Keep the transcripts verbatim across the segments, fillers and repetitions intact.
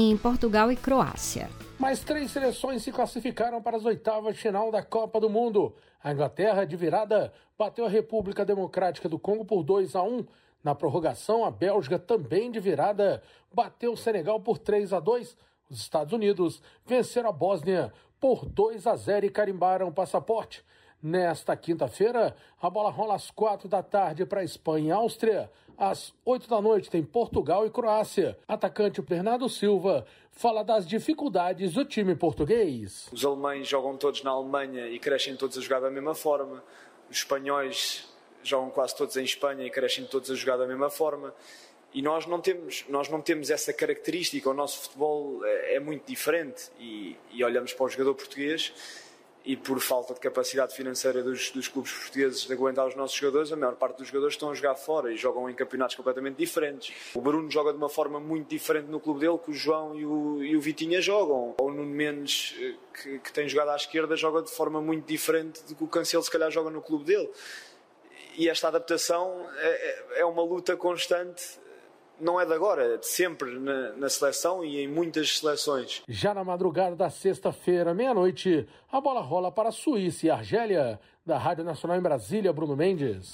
tem Portugal e Croácia. Mais três seleções se classificaram para as oitavas de final da Copa do Mundo. A Inglaterra, de virada, bateu a República Democrática do Congo por dois a um. Na prorrogação, a Bélgica, também de virada, bateu o Senegal por três a dois. Os Estados Unidos venceram a Bósnia por dois a zero e carimbaram o passaporte. Nesta quinta-feira, a bola rola às quatro da tarde para Espanha e Áustria. Às oito da noite tem Portugal e Croácia. Atacante Bernardo Silva fala das dificuldades do time português. Os alemães jogam todos na Alemanha e crescem todos a jogar da mesma forma. Os espanhóis jogam quase todos em Espanha e crescem todos a jogar da mesma forma. E nós não temos, nós não temos essa característica. O nosso futebol é, é muito diferente. E, e olhamos para o jogador português e por falta de capacidade financeira dos, dos clubes portugueses de aguentar os nossos jogadores, a maior parte dos jogadores estão a jogar fora e jogam em campeonatos completamente diferentes. O Bruno joga de uma forma muito diferente no clube dele que o João e o, e o Vitinha jogam. Ou o Nuno Mendes, que, que tem jogado à esquerda, joga de forma muito diferente do que o Cancelo se calhar joga no clube dele. E esta adaptação é, é uma luta constante. Não é de agora, é de sempre na, na seleção e em muitas seleções. Já na madrugada da sexta-feira, meia-noite, a bola rola para a Suíça e Argélia. Da Rádio Nacional em Brasília, Bruno Mendes.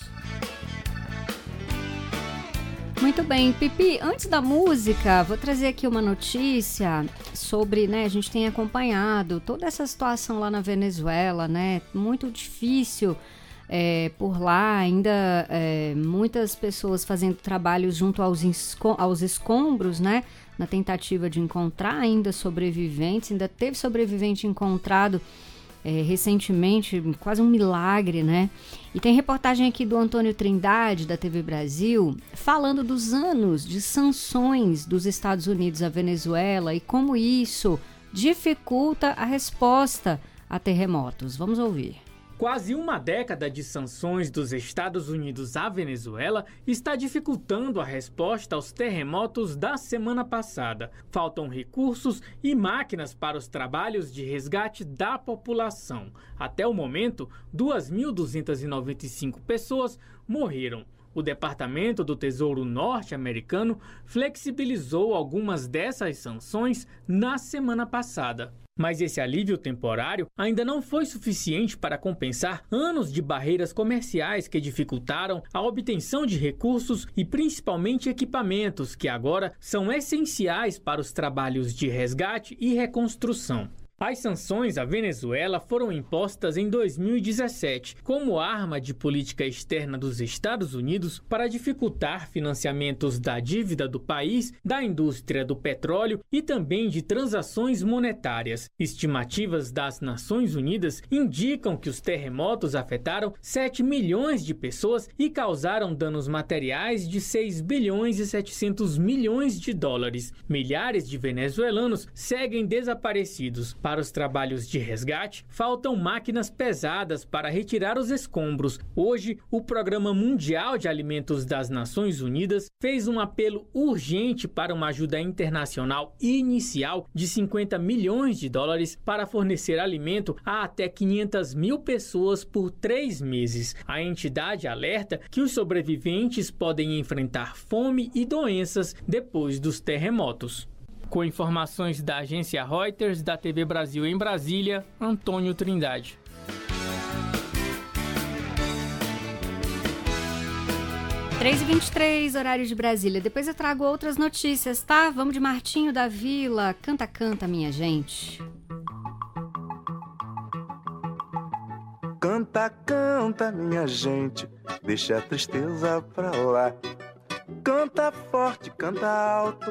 Muito bem, Pipi, antes da música, vou trazer aqui uma notícia sobre, né, a gente tem acompanhado toda essa situação lá na Venezuela, né, muito difícil. É, por lá, ainda é, muitas pessoas fazendo trabalhos junto aos, esco- aos escombros, né? Na tentativa de encontrar ainda sobreviventes. Ainda teve sobrevivente encontrado é, recentemente, quase um milagre, né? E tem reportagem aqui do Antônio Trindade, da T V Brasil, falando dos anos de sanções dos Estados Unidos à Venezuela e como isso dificulta a resposta a terremotos. Vamos ouvir. Quase uma década de sanções dos Estados Unidos à Venezuela está dificultando a resposta aos terremotos da semana passada. Faltam recursos e máquinas para os trabalhos de resgate da população. Até o momento, duas mil duzentas e noventa e cinco pessoas morreram. O Departamento do Tesouro norte-americano flexibilizou algumas dessas sanções na semana passada. Mas esse alívio temporário ainda não foi suficiente para compensar anos de barreiras comerciais que dificultaram a obtenção de recursos e principalmente equipamentos que agora são essenciais para os trabalhos de resgate e reconstrução. As sanções à Venezuela foram impostas em dois mil e dezessete como arma de política externa dos Estados Unidos para dificultar financiamentos da dívida do país, da indústria do petróleo e também de transações monetárias. Estimativas das Nações Unidas indicam que os terremotos afetaram sete milhões de pessoas e causaram danos materiais de seis bilhões e setecentos milhões de dólares. Milhares de venezuelanos seguem desaparecidos. Para os trabalhos de resgate, faltam máquinas pesadas para retirar os escombros. Hoje, o Programa Mundial de Alimentos das Nações Unidas fez um apelo urgente para uma ajuda internacional inicial de cinquenta milhões de dólares para fornecer alimento a até quinhentas mil pessoas por três meses. A entidade alerta que os sobreviventes podem enfrentar fome e doenças depois dos terremotos. Com informações da agência Reuters, da T V Brasil em Brasília, Antônio Trindade. três e vinte e três, horário de Brasília. Depois eu trago outras notícias, tá? Vamos de Martinho da Vila. Canta, canta, minha gente. Canta, canta, minha gente, deixa a tristeza pra lá. Canta forte, canta alto,